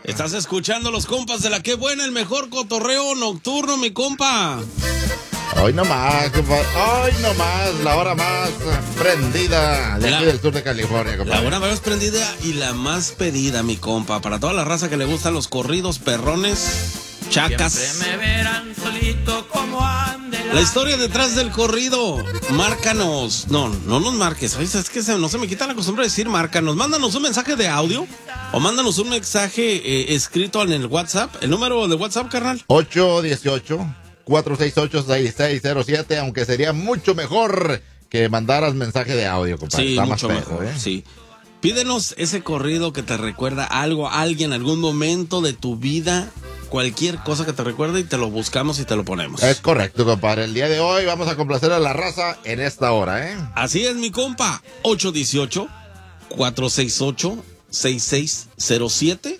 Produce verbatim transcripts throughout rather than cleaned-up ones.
Estás escuchando los compas de la Qué Buena, el mejor cotorreo nocturno, mi compa. Hoy nomás, compadre. Hoy nomás, la hora más prendida de la, aquí del sur de California, compadre. La hora más prendida y la más pedida, mi compa. Para toda la raza que le gustan los corridos, perrones, chacas. Siempre me verán solito como ande la... La historia detrás del corrido. Márcanos. No, no nos marques. Ay, es que se, no se me quita la costumbre de decir márcanos. Mándanos un mensaje de audio o mándanos un mensaje eh, escrito en el WhatsApp. El número de WhatsApp, carnal. ocho dieciocho, cuatro seis ocho, seis seis cero siete, aunque sería mucho mejor que mandaras mensaje de audio, compadre. Sí, Está mucho más mejor, pedo, ¿eh? sí. Pídenos ese corrido que te recuerda algo, a alguien, algún momento de tu vida, cualquier cosa que te recuerde y te lo buscamos y te lo ponemos. Es correcto, compadre. El día de hoy vamos a complacer a la raza en esta hora, ¿eh? Así es, mi compa. ocho dieciocho, cuatro seis ocho, seis seis cero siete.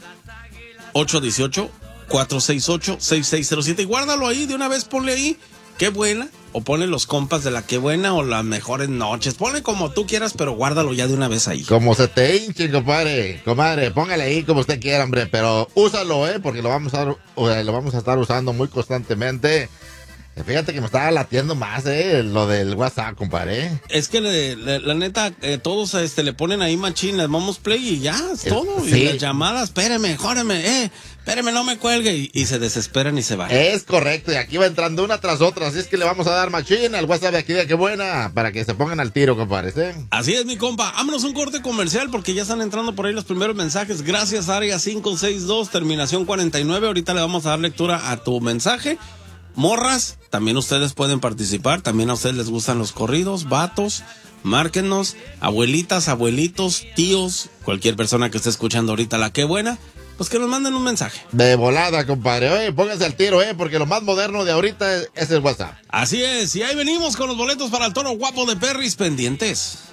ocho dieciocho, cuatro seis ocho, seis seis cero siete. Y guárdalo ahí, de una vez ponle ahí. Qué buena. O ponle los compas de la Qué Buena o las mejores noches. Ponle como tú quieras, pero guárdalo ya de una vez ahí. Como se te hinche, compadre. Comadre, póngale ahí como usted quiera, hombre. Pero úsalo, ¿eh? Porque lo vamos a, lo vamos a estar usando muy constantemente. Fíjate que me estaba latiendo más, ¿eh? Lo del WhatsApp, compadre. Es que le, le, la neta, eh, todos este, le ponen ahí machín, les vamos play y ya, es todo. Sí. Y las llamadas, espéreme, jóreme, eh, espéreme, no me cuelgue. Y, y se desesperan y se van. Es correcto, y aquí va entrando una tras otra. Así es que le vamos a dar machín al WhatsApp de aquí de Qué Buena para que se pongan al tiro, compadre, ¿eh? Así es, mi compa. Vámonos un corte comercial porque ya están entrando por ahí los primeros mensajes. Gracias, área cinco seis dos, terminación cuarenta y nueve. Ahorita le vamos a dar lectura a tu mensaje. Morras, también ustedes pueden participar, también a ustedes les gustan los corridos, vatos, márquenos, abuelitas, abuelitos, tíos, cualquier persona que esté escuchando ahorita la Qué Buena, pues que nos manden un mensaje. De volada, compadre. Oye, pónganse al tiro, ¿eh? Porque lo más moderno de ahorita es, es el WhatsApp. Así es, y ahí venimos con los boletos para el Toro Guapo de Perris pendientes.